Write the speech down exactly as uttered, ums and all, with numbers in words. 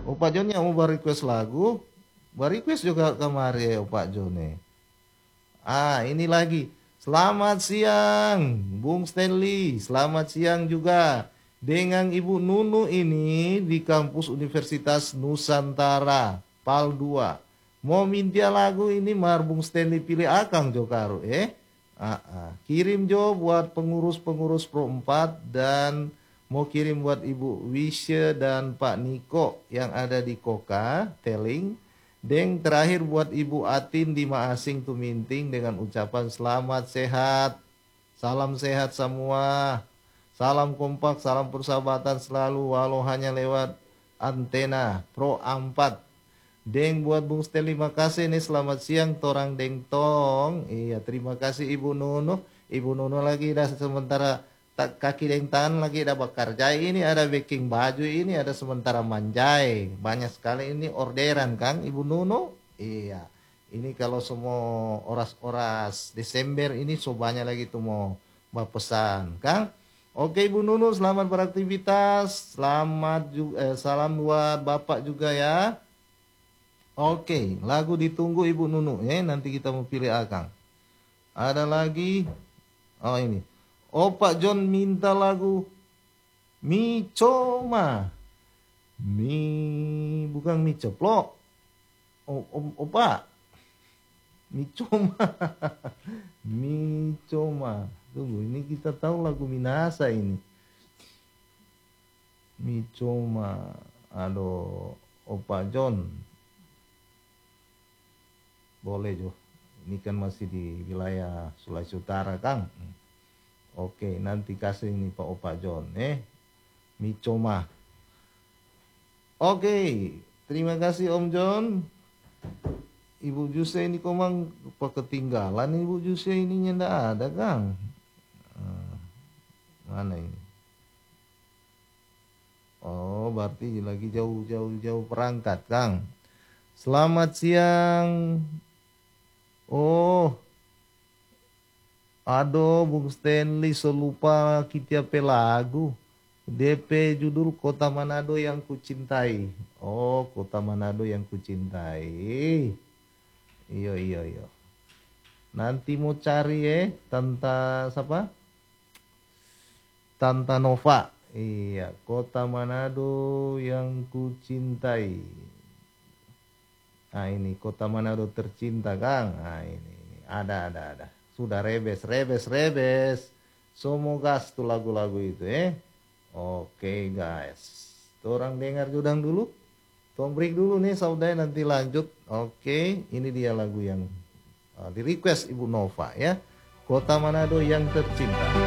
Opa John yang mau request lagu, request juga kemari ya Opa John nih. Ah, ini lagi. Selamat siang, Bung Stanley. Selamat siang juga. Dengan Ibu Nunu ini di kampus Universitas Nusantara, Pal dua. Mau minta lagu ini mar Bung Stanley pilih akang Jokaru, eh? Ah, ah. Kirim Jo buat pengurus-pengurus Pro empat dan mau kirim buat Ibu Wisya dan Pak Niko yang ada di Koka, Teling. Deng terakhir buat Ibu Atin di Maasing Tuminting dengan ucapan selamat sehat. Salam sehat semua. Salam kompak, salam persahabatan selalu walau hanya lewat antena Pro empat. Deng buat Bung Stel, terima kasih nih, selamat siang torang deng tong. Iya, terima kasih Ibu Nono. Ibu Nono lagi dah sementara tak kaki deng tangan lagi ada bakar jai, ini ada baking baju, ini ada sementara manjai. Banyak sekali ini orderan Kang Ibu Nono. Iya. Ini kalau semua oras-oras Desember ini so banyak lagi tuh mau pesan Kang. Oke Ibu Nunu, selamat beraktivitas. Selamat juga eh, salam buat Bapak juga ya. Oke, lagu ditunggu Ibu Nunu ya. Nanti kita mau pilih Akang. Ada lagi. Oh ini. Opa John minta lagu Mi Coma. Mi bukan Mi Ceplok. O, o, opa. Mi Coma. Mi Coma. Tunggu, ini kita tahu lagu Minasa ini. Mi Coma. Aduh, Opa John. Boleh Jo. Ini kan masih di wilayah Sulawesi Utara, Kang. Oke, nanti kasih ini Pak Opa John, eh. Micoma. Oke, terima kasih Om John. Ibu Juse ini komang apa ketinggalan Ibu Juse ini ndak ada, Kang. Mana ini? Oh, berarti lagi jauh-jauh jauh perangkat, Kang. Selamat siang. Oh, aduh, Bung Stanley, selupa kita lagu. D P judul Kota Manado yang Kucintai. Oh, Kota Manado yang Kucintai. Iya, iya, iya. Nanti mau cari ya, Tanta siapa? Tanta Nova. Iya, Kota Manado yang Kucintai. Nah, ini Kota Manado tercinta, Kang. Nah, ini, ini. Ada, ada, ada. Sudah rebes, rebes, rebes. Semoga tuh lagu-lagu itu eh. Oke guys. Orang dengar judang dulu. Tom break dulu nih saudara, nanti lanjut. Oke, ini dia lagu yang uh, di request Ibu Nova ya. Kota Manado yang tercinta.